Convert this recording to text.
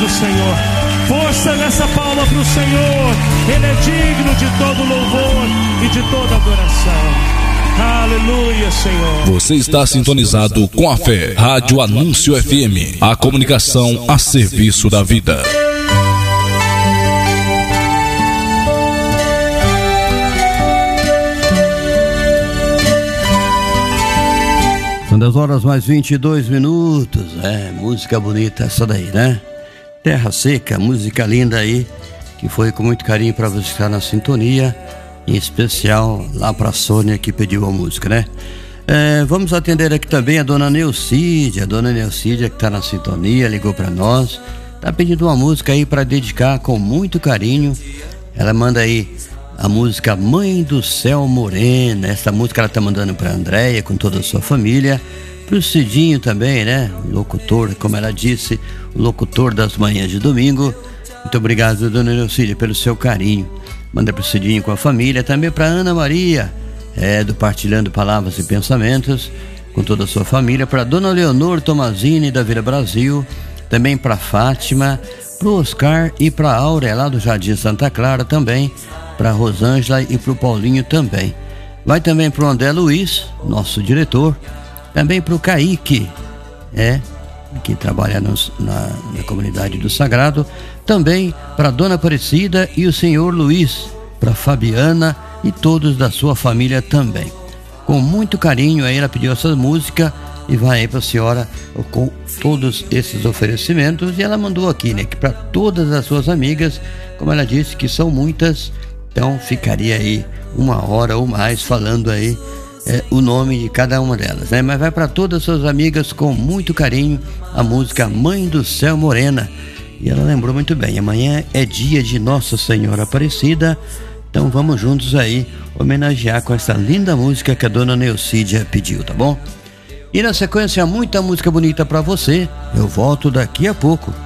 do Senhor. Força nessa palma para o Senhor. Ele é digno de todo louvor e de toda adoração. Aleluia, Senhor. Você está sintonizado com a fé. Rádio Anúncio FM. A comunicação a serviço da vida. São 10h22. Música bonita essa daí, né? Terra Seca, música linda aí, que foi com muito carinho para você estar na sintonia. Em especial lá para a Sônia que pediu a música, né? Vamos atender aqui também a dona Neucídia. A dona Neucídia que está na sintonia, ligou para nós. Tá pedindo uma música aí para dedicar com muito carinho. Ela manda aí a música Mãe do Céu Morena. Essa música ela tá mandando para Andréia com toda a sua família. Pro Cidinho também, né? Locutor, como ela disse, o locutor das manhãs de domingo. Muito obrigado, dona Neucídia, pelo seu carinho. Manda pro Cidinho com a família, também para Ana Maria, do Partilhando Palavras e Pensamentos, com toda a sua família, para Dona Leonor Tomazini da Vila Brasil, também para Fátima, pro Oscar e para Áurea lá do Jardim Santa Clara também, para Rosângela e pro Paulinho também. Vai também pro André Luiz, nosso diretor, também pro Kaique, que trabalha na comunidade do Sagrado, também para Dona Aparecida e o senhor Luiz, para Fabiana e todos da sua família também. Com muito carinho aí ela pediu essa música e vai aí para a senhora com todos esses oferecimentos, e ela mandou aqui, né, que para todas as suas amigas, como ela disse que são muitas, então ficaria aí 1 hora ou mais falando aí o nome de cada uma delas, né? Mas vai para todas as suas amigas com muito carinho a música Mãe do Céu Morena. E ela lembrou muito bem, amanhã é dia de Nossa Senhora Aparecida, então vamos juntos aí homenagear com essa linda música que a dona Neucídia pediu, tá bom? E na sequência, muita música bonita para você. Eu volto daqui a pouco.